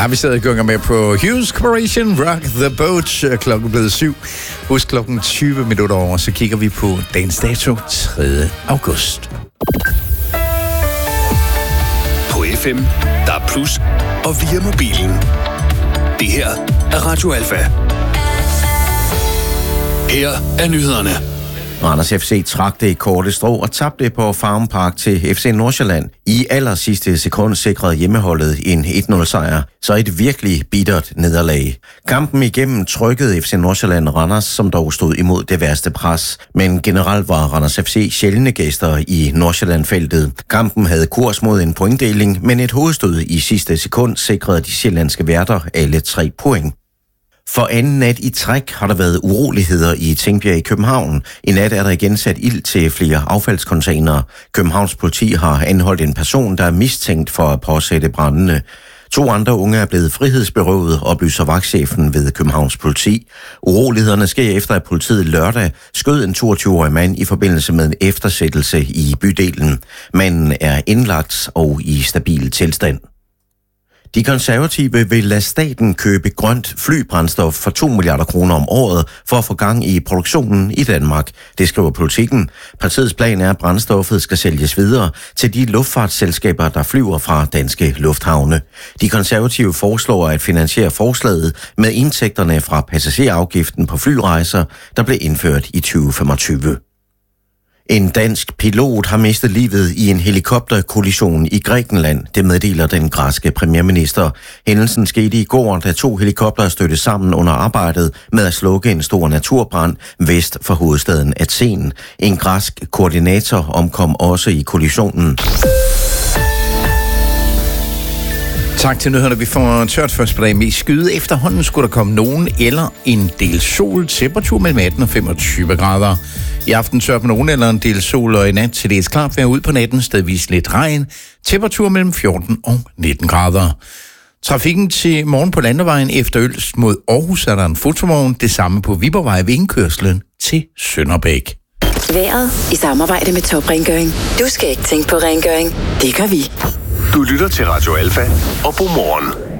Ja, vi sidder i gang med på Hughes Corporation Rock the Boat. Klokken blevet 7. Husk klokken 20 minutter over, så kigger vi på dagens dato 3. august. På FM, der er plus, og via mobilen. Det her er Radio Alfa. Her er nyhederne. Randers FC trak det korte strå og tabte på Farum Park til FC Nordsjælland. I allersidste sekund sikrede hjemmeholdet en 1-0 sejr, så et virkelig bittert nederlag. Kampen igennem trykkede FC Nordsjælland Randers, som dog stod imod det værste pres. Men generelt var Randers FC sjældne gæster i Nordsjælland-feltet. Kampen havde kurs mod en pointdeling, men et hovedstød i sidste sekund sikrede de sjællandske værter alle 3 point. For anden nat i træk har der været uroligheder i Tingbjerg i København. I nat er der igen sat ild til flere affaldscontainere. Københavns politi har anholdt en person, der er mistænkt for at påsætte brændene. 2 andre unge er blevet frihedsberøvet, oplyser vagtchefen ved Københavns politi. Urolighederne sker efter, at politiet lørdag skød en 22-årig mand i forbindelse med en eftersættelse i bydelen. Manden er indlagt og i stabil tilstand. De konservative vil lade staten købe grønt flybrændstof for 2 milliarder kroner om året for at få gang i produktionen i Danmark. Det skriver Politikken. Partiets plan er, at brændstoffet skal sælges videre til de luftfartsselskaber, der flyver fra danske lufthavne. De konservative foreslår at finansiere forslaget med indtægterne fra passagerafgiften på flyrejser, der blev indført i 2025. En dansk pilot har mistet livet i en helikopterkollision i Grækenland, det meddeler den græske premierminister. Hændelsen skete i går, da 2 helikoptere stødte sammen under arbejdet med at slukke en stor naturbrand vest for hovedstaden Athen. En græsk koordinator omkom også i kollisionen. Tak til nyhederne. Vi får tørt først på dag med skyde. Efterhånden skulle der komme nogen eller en del sol. Temperatur mellem 18 og 25 grader. I aften tørt på nogen eller en del sol, og i nat til det klart vejr ud på natten. Stedvis lidt regn. Temperatur mellem 14 og 19 grader. Trafikken til morgen på landevejen efter Ølst mod Aarhus er der en fotovogn. Det samme på Viborgvej ved indkørslen til Sønderbæk. Vejret i samarbejde med Top Rengøring. Du skal ikke tænke på rengøring. Det gør vi. Du lytter til Radio Alfa og God morgen.